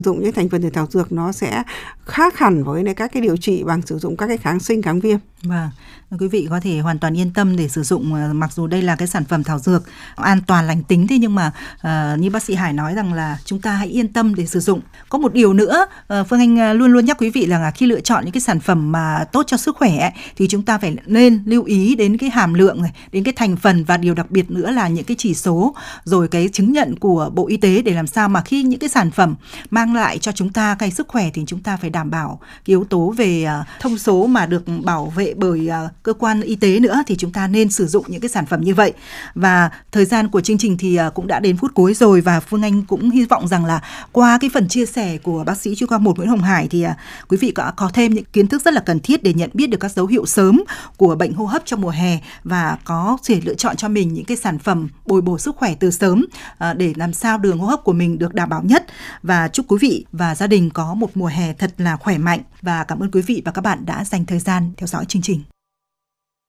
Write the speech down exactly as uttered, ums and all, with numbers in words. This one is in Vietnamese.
Dụng những thành phần từ thảo dược nó sẽ khác hẳn với các cái điều trị bằng sử dụng các cái kháng sinh, kháng viêm. Vâng, quý vị có thể hoàn toàn yên tâm để sử dụng, mặc dù đây là cái sản phẩm thảo dược an toàn lành tính, thế nhưng mà uh, như bác sĩ Hải nói rằng là chúng ta hãy yên tâm để sử dụng. Có một điều nữa, uh, Phương Anh luôn luôn nhắc quý vị là khi lựa chọn những cái sản phẩm mà tốt cho sức khỏe ấy, thì chúng ta phải nên lưu ý đến cái hàm lượng này, đến cái thành phần, và điều đặc biệt nữa là những cái chỉ số rồi cái chứng nhận của Bộ Y tế, để làm sao mà khi những cái sản phẩm mang lại cho chúng ta cái sức khỏe thì chúng ta phải đảm bảo cái yếu tố về uh, thông số mà được bảo vệ bởi uh, cơ quan y tế nữa, thì chúng ta nên sử dụng những cái sản phẩm như vậy. Và thời gian của chương trình thì uh, cũng đã đến phút cuối rồi, và Phương Anh cũng hy vọng rằng là qua cái phần chia sẻ của bác sĩ chuyên khoa một Nguyễn Hồng Hải thì uh, quý vị có, có thêm những kiến thức rất là cần thiết để nhận biết được các dấu hiệu sớm của bệnh hô hấp trong mùa hè, và có thể lựa chọn cho mình những cái sản phẩm bồi bổ sức khỏe từ sớm uh, để làm sao đường hô hấp của mình được đảm bảo nhất. Và chúc quý vị và gia đình có một mùa hè thật là khỏe mạnh, và cảm ơn quý vị và các bạn đã dành thời gian theo dõi chương trình.